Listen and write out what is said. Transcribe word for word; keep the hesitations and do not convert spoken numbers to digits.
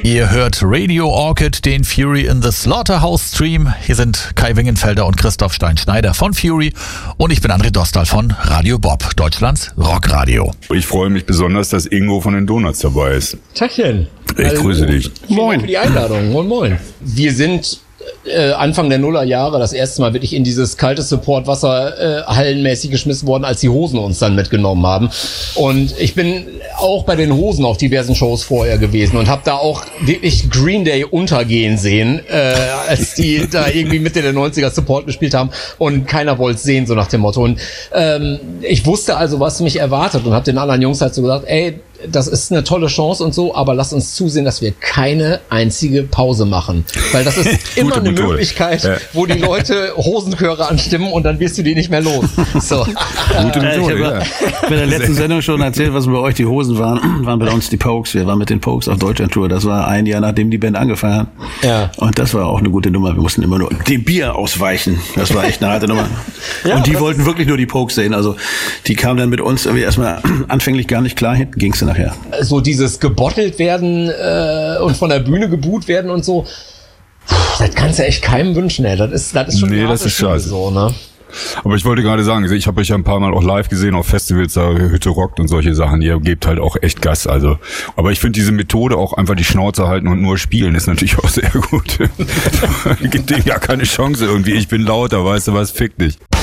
Ihr hört Radio Orchid, den Fury in the Slaughterhouse Stream. Hier sind Kai Wingenfelder und Christoph Stein-Schneider von Fury und ich bin André Dostal von Radio Bob, Deutschlands Rockradio. Ich freue mich besonders, dass Ingo von den Donuts dabei ist. Tachchen. Ich grüße dich. Vielen Dank für die Einladung. Moin, moin. Wir sind äh, Anfang der Nullerjahre das erste Mal wirklich in dieses kalte Supportwasser äh, hallenmäßig geschmissen worden, als die Hosen uns dann mitgenommen haben. Und ich bin auch bei den Hosen auf diversen Shows vorher gewesen und habe da auch wirklich Green Day untergehen sehen, äh, als die da irgendwie Mitte der neunziger Support gespielt haben und keiner wollte es sehen, so nach dem Motto. Und ähm, ich wusste also, was mich erwartet und habe den anderen Jungs halt so gesagt, ey, das ist eine tolle Chance und so, aber lass uns zusehen, dass wir keine einzige Pause machen. Weil das ist immer eine Methode. Möglichkeit, Ja. wo die Leute Hosenchöre anstimmen und dann wirst du die nicht mehr los. So. Gute Ja, ich Methode, habe ja. bei der letzten Sendung schon erzählt, was bei euch die Hosen waren. Waren bei uns die Pokes. Wir waren mit den Pokes auf Deutschland-Tour. Das war ein Jahr, nachdem die Band angefangen hat. Ja. Und das war auch eine gute Nummer. Wir mussten immer nur dem Bier ausweichen. Das war echt eine harte Nummer. Ja, und die das wollten wirklich nur die Pokes sehen. Also die kamen dann mit uns irgendwie erstmal anfänglich gar nicht klar. Hinten ging's dann nachher. So dieses gebottelt werden äh, und von der Bühne geboot werden und so, das kannst du echt keinem wünschen, ey. Das ist, das ist schon Nee, eine das harte ist Schule, scheiße. so, ne? Aber ich wollte gerade sagen, ich habe euch ja ein paar Mal auch live gesehen auf Festivals, da Hütte rockt und solche Sachen. Ihr gebt halt auch echt Gas. Also, aber ich finde diese Methode auch einfach die Schnauze halten und nur spielen ist natürlich auch sehr gut. Gibt denen ja keine Chance irgendwie. Ich bin lauter, weißt du was? Fick dich.